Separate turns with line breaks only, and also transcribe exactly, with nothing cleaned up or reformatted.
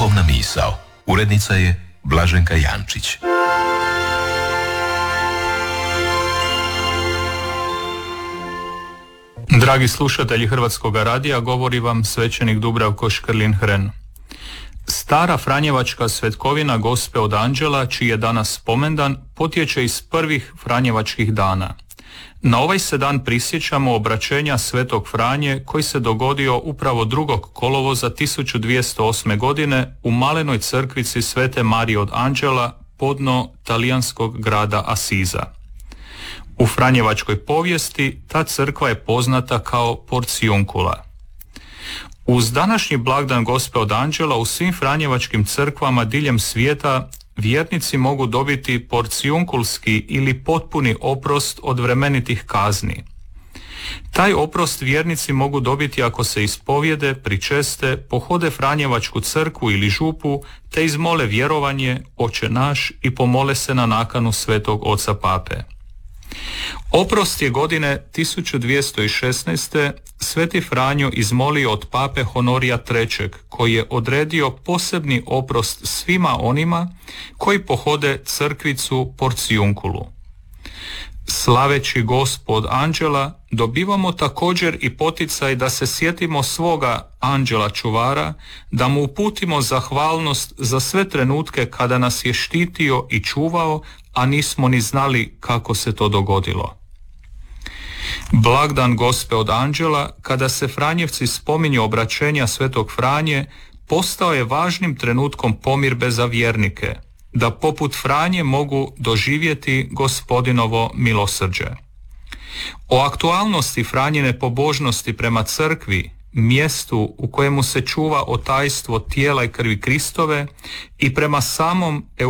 Duhovna misao. Urednica je Blaženka Jančić.
Dragi slušatelji Hrvatskog radija, govori vam svećenik Dubravko Škrlin-Hren. Stara franjevačka svetkovina Gospe od Anđela, čiji je danas spomendan, potječe iz prvih franjevačkih dana. Na ovaj se dan prisjećamo obraćenja svetog Franje koji se dogodio upravo drugog kolovoza tisuću dvjesto osme. godine u malenoj crkvici Svete Marije od Anđela podno talijanskog grada Asiza. U franjevačkoj povijesti ta crkva je poznata kao Porciuncula. Uz današnji blagdan Gospe od Anđela u svim franjevačkim crkvama diljem svijeta vjernici mogu dobiti porcijunkulski ili potpuni oprost od vremenitih kazni. Taj oprost vjernici mogu dobiti ako se ispovjede, pričeste, pohode franjevačku crkvu ili župu, te izmole vjerovanje, Oče naš i pomole se na nakanu svetog oca pape. Oprost je godine tisuću dvjesto šesnaeste. Sveti Franjo izmolio od pape Honorija trećeg. koji je odredio posebni oprost svima onima koji pohode crkvicu Porciunculu. Slaveći Gospu od Anđela dobivamo također i poticaj da se sjetimo svoga anđela čuvara, da mu uputimo zahvalnost za sve trenutke kada nas je štitio i čuvao, a nismo ni znali kako se to dogodilo. Blagdan Gospe od Anđela, kada se Franjevci spominju obraćenja svetog Franje, postao je važnim trenutkom pomirbe za vjernike, da poput Franje mogu doživjeti Gospodinovo milosrđe. O aktualnosti Franjine pobožnosti prema crkvi, mjestu u kojemu se čuva otajstvo tijela i krvi Kristove, i prema samom